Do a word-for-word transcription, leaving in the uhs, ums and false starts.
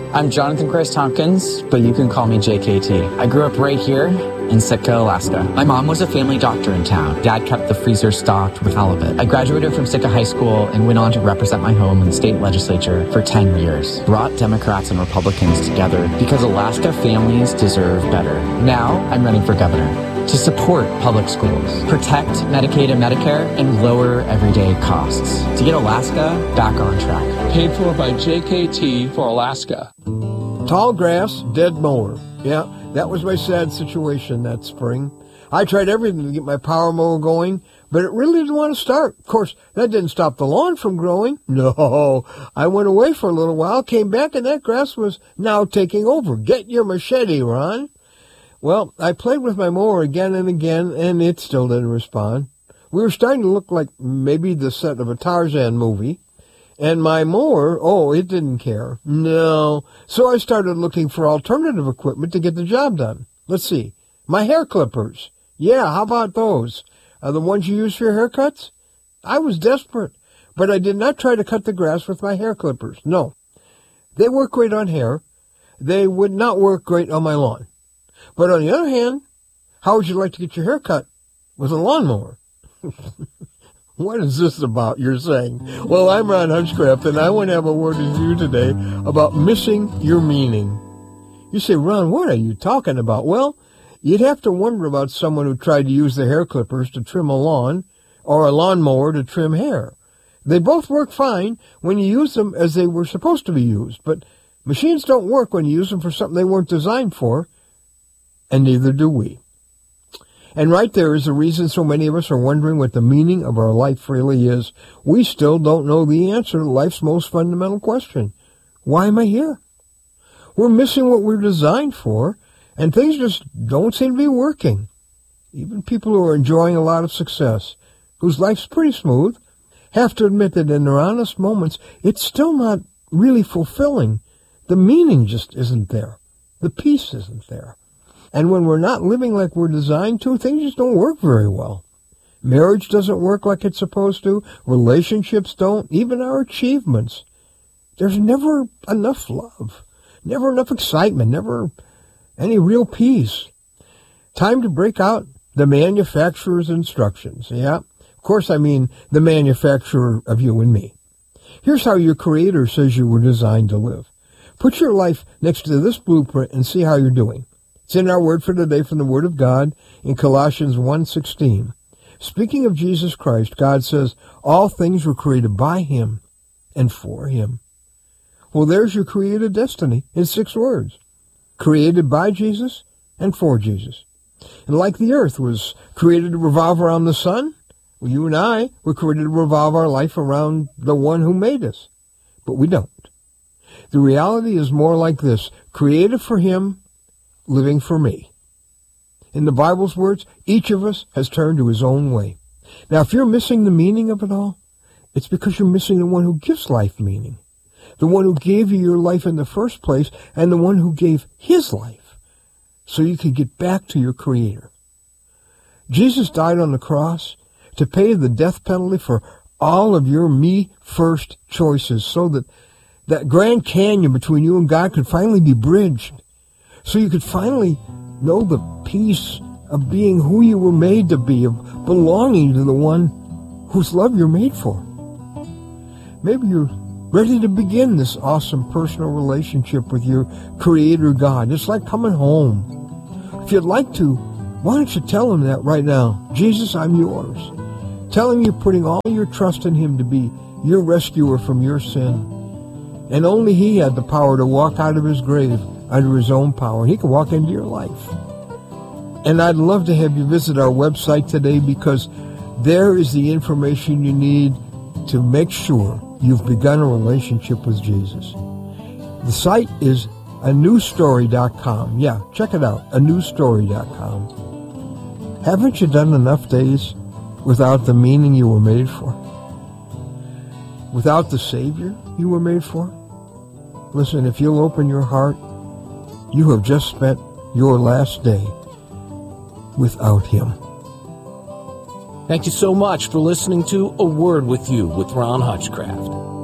I'm Jonathan Chris Tompkins, but you can call me J K T. I grew up right here in Sitka, Alaska. My mom was a family doctor in town. Dad kept the freezer stocked with halibut. I graduated from Sitka High School and went on to represent my home in the state legislature for ten years. Brought Democrats and Republicans together because Alaska families deserve better. Now I'm running for governor to support public schools, protect Medicaid and Medicare, and lower everyday costs to get Alaska back on track. Paid for by J K T for Alaska. Tall grass, dead mower. Yeah, that was my sad situation that spring. I tried everything to get my power mower going, but it really didn't want to start. Of course, that didn't stop the lawn from growing. No, I went away for a little while, came back, and that grass was now taking over. Get your machete, Ron. Well, I played with my mower again and again, and it still didn't respond. We were starting to look like maybe the set of a Tarzan movie. And my mower, oh, it didn't care. No. So I started looking for alternative equipment to get the job done. Let's see. My hair clippers. Yeah, how about those? Are the ones you use for your haircuts? I was desperate, but I did not try to cut the grass with my hair clippers. No. They work great on hair. They would not work great on my lawn. But on the other hand, how would you like to get your hair cut with a lawnmower? What is this about, you're saying? Well, I'm Ron Hunchcraft, and I want to have a word with you today about missing your meaning. You say, Ron, what are you talking about? Well, you'd have to wonder about someone who tried to use the hair clippers to trim a lawn or a lawnmower to trim hair. They both work fine when you use them as they were supposed to be used, but machines don't work when you use them for something they weren't designed for, and neither do we. And right there is the reason so many of us are wondering what the meaning of our life really is. We still don't know the answer to life's most fundamental question. Why am I here? We're missing what we're designed for, and things just don't seem to be working. Even people who are enjoying a lot of success, whose life's pretty smooth, have to admit that in their honest moments, it's still not really fulfilling. The meaning just isn't there. The peace isn't there. And when we're not living like we're designed to, things just don't work very well. Marriage doesn't work like it's supposed to. Relationships don't. Even our achievements. There's never enough love. Never enough excitement. Never any real peace. Time to break out the manufacturer's instructions. Yeah, of course I mean the manufacturer of you and me. Here's how your Creator says you were designed to live. Put your life next to this blueprint and see how you're doing. It's in our word for today from the Word of God in Colossians one sixteen. Speaking of Jesus Christ, God says, all things were created by Him and for Him. Well, there's your created destiny in six words. Created by Jesus and for Jesus. And like the earth was created to revolve around the sun, well, you and I were created to revolve our life around the one who made us. But we don't. The reality is more like this. Created for Him, living for me. In the Bible's words, each of us has turned to his own way. Now, if you're missing the meaning of it all, it's because you're missing the one who gives life meaning, the one who gave you your life in the first place, and the one who gave his life so you could get back to your Creator. Jesus died on the cross to pay the death penalty for all of your me-first choices so that that Grand Canyon between you and God could finally be bridged. So you could finally know the peace of being who you were made to be, of belonging to the one whose love you're made for. Maybe you're ready to begin this awesome personal relationship with your Creator God. It's like coming home. If you'd like to, why don't you tell Him that right now? Jesus, I'm yours. Tell Him you're putting all your trust in Him to be your rescuer from your sin. And only He had the power to walk out of His grave under His own power. He can walk into your life. And I'd love to have you visit our website today, because there is the information you need to make sure you've begun a relationship with Jesus. The site is a new story dot com. Yeah, check it out, a new story dot com. Haven't you done enough days without the meaning you were made for? Without the Savior you were made for? Listen, if you'll open your heart, you have just spent your last day without Him. Thank you so much for listening to A Word With You with Ron Hutchcraft.